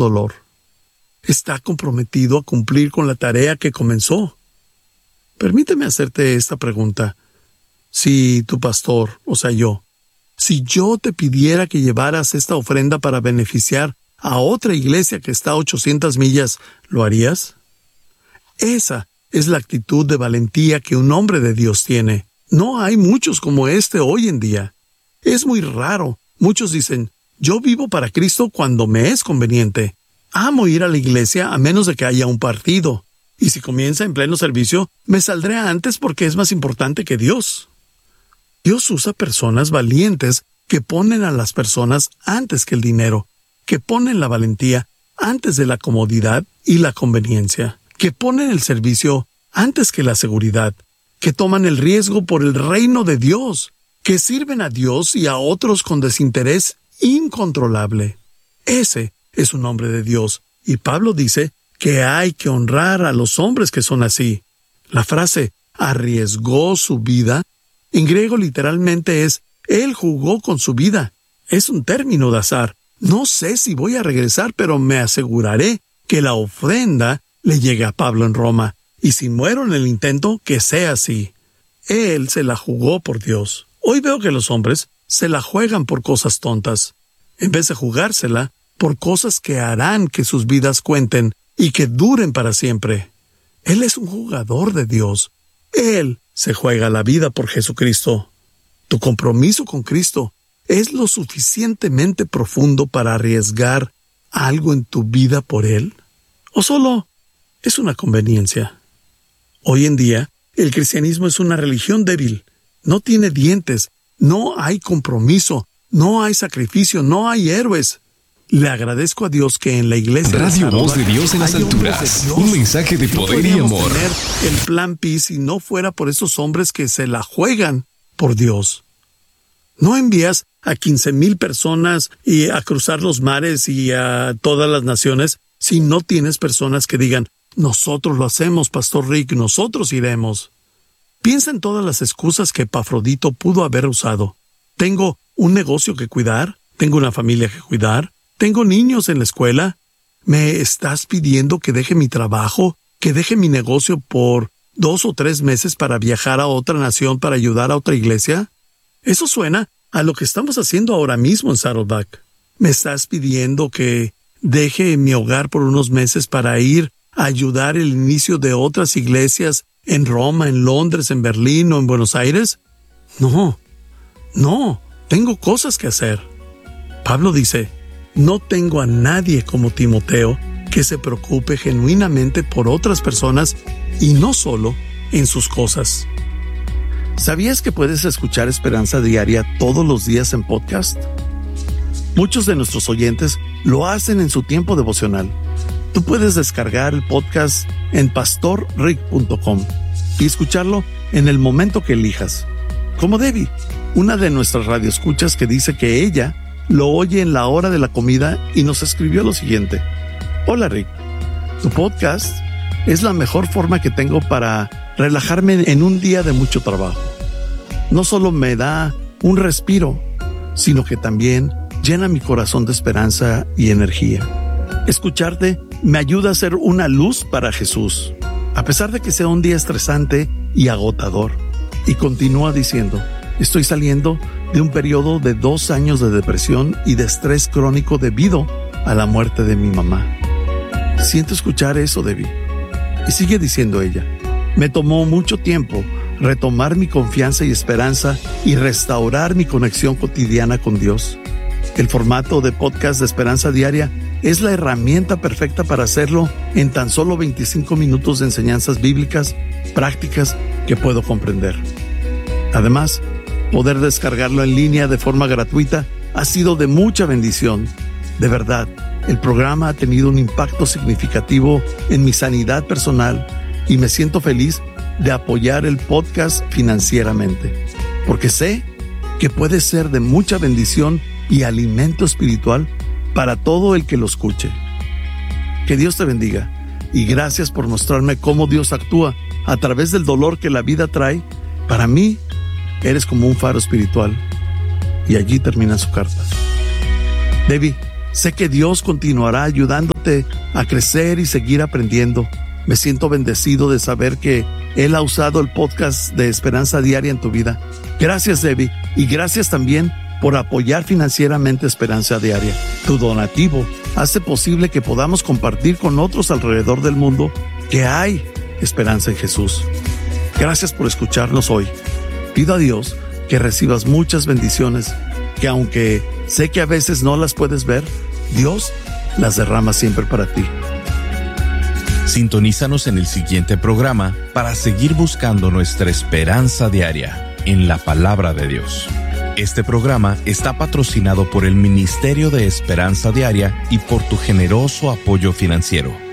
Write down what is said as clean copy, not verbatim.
dolor. Está comprometido a cumplir con la tarea que comenzó. Permíteme hacerte esta pregunta. Si tu pastor, o sea yo, si yo te pidiera que llevaras esta ofrenda para beneficiar a otra iglesia que está a 800 millas, ¿lo harías? Esa es la actitud de valentía que un hombre de Dios tiene. No hay muchos como este hoy en día. Es muy raro. Muchos dicen, yo vivo para Cristo cuando me es conveniente. Amo ir a la iglesia a menos de que haya un partido. Y si comienza en pleno servicio, me saldré antes porque es más importante que Dios. Dios usa personas valientes que ponen a las personas antes que el dinero, que ponen la valentía antes de la comodidad y la conveniencia, que ponen el servicio antes que la seguridad, que toman el riesgo por el reino de Dios, que sirven a Dios y a otros con desinterés incontrolable. Ese es un hombre de Dios, y Pablo dice que hay que honrar a los hombres que son así. La frase arriesgó su vida en griego literalmente es él jugó con su vida. Es un término de azar. No sé si voy a regresar, pero me aseguraré que la ofrenda le llegue a Pablo en Roma. Y si muero en el intento, que sea así. Él se la jugó por Dios. Hoy veo que los hombres se la juegan por cosas tontas, en vez de jugársela por cosas que harán que sus vidas cuenten y que duren para siempre. Él es un jugador de Dios. Él se juega la vida por Jesucristo. Tu compromiso con Cristo es lo suficientemente profundo para arriesgar algo en tu vida por Él, ¿o solo es una conveniencia? Hoy en día, el cristianismo es una religión débil. No tiene dientes, no hay compromiso, no hay sacrificio, no hay héroes. Le agradezco a Dios que en la iglesia Radio Voz de Dios en las alturas. Un mensaje de poder y amor. Tener el plan P si no fuera por esos hombres que se la juegan por Dios. No envías a 15,000 personas y a cruzar los mares y a todas las naciones si no tienes personas que digan, nosotros lo hacemos, Pastor Rick, nosotros iremos. Piensa en todas las excusas que Epafrodito pudo haber usado. Tengo un negocio que cuidar, tengo una familia que cuidar, tengo niños en la escuela. ¿Me estás pidiendo que deje mi trabajo, que deje mi negocio por 2 o 3 meses para viajar a otra nación para ayudar a otra iglesia? Eso suena a lo que estamos haciendo ahora mismo en Saddleback. ¿Me estás pidiendo que deje mi hogar por unos meses para ir a ayudar el inicio de otras iglesias en Roma, en Londres, en Berlín o en Buenos Aires? No, tengo cosas que hacer. Pablo dice, no tengo a nadie como Timoteo que se preocupe genuinamente por otras personas y no solo en sus cosas. ¿Sabías que puedes escuchar Esperanza Diaria todos los días en podcast? Muchos de nuestros oyentes lo hacen en su tiempo devocional. Tú puedes descargar el podcast en pastorrick.com y escucharlo en el momento que elijas. Como Debbie, una de nuestras radioescuchas que dice que ella lo oye en la hora de la comida y nos escribió lo siguiente. Hola Rick, tu podcast es la mejor forma que tengo para relajarme en un día de mucho trabajo. No solo me da un respiro, sino que también llena mi corazón de esperanza y energía. Escucharte me ayuda a ser una luz para Jesús, a pesar de que sea un día estresante y agotador. Y continúa diciendo, estoy saliendo de un periodo de 2 años de depresión y de estrés crónico debido a la muerte de mi mamá. Siento escuchar eso, Debbie. Y sigue diciendo ella, me tomó mucho tiempo retomar mi confianza y esperanza y restaurar mi conexión cotidiana con Dios. El formato de podcast de Esperanza Diaria es la herramienta perfecta para hacerlo en tan solo 25 minutos de enseñanzas bíblicas prácticas que puedo comprender. Además, poder descargarlo en línea de forma gratuita ha sido de mucha bendición. De verdad, el programa ha tenido un impacto significativo en mi sanidad personal y me siento feliz de apoyar el podcast financieramente, porque sé que puede ser de mucha bendición y alimento espiritual para todo el que lo escuche. Que Dios te bendiga y gracias por mostrarme cómo Dios actúa a través del dolor que la vida trae. Para mí, eres como un faro espiritual. Y allí termina su carta. Debbie, Sé que Dios continuará ayudándote a crecer y seguir aprendiendo. Me siento bendecido de saber que Él ha usado el podcast de Esperanza Diaria en tu vida. Gracias, Debbie, y gracias también por apoyar financieramente Esperanza Diaria. Tu donativo hace posible que podamos compartir con otros alrededor del mundo que hay esperanza en Jesús. Gracias por escucharnos hoy. Pido a Dios que recibas muchas bendiciones, que aunque sé que a veces no las puedes ver, Dios las derrama siempre para ti. Sintonízanos en el siguiente programa para seguir buscando nuestra esperanza diaria en la palabra de Dios. Este programa está patrocinado por el Ministerio de Esperanza Diaria y por tu generoso apoyo financiero.